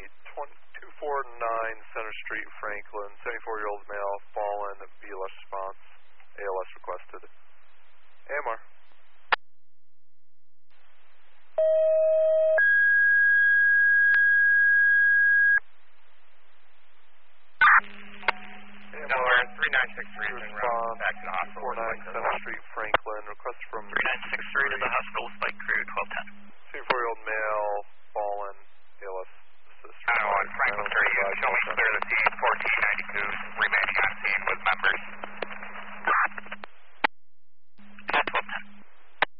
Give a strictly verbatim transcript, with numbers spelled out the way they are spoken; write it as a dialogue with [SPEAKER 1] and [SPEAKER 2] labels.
[SPEAKER 1] two forty-nine Center Street, Franklin. seventy-four-year-old male, fallen, B L S response. A L S requested. A M R.
[SPEAKER 2] Number three nine six three is en route back to the hospital.
[SPEAKER 1] two forty-nine Center Street, Franklin. Request from
[SPEAKER 2] three nine six three to the hospital with Spike Crew, twelve ten.
[SPEAKER 1] seventy-four-year-old male,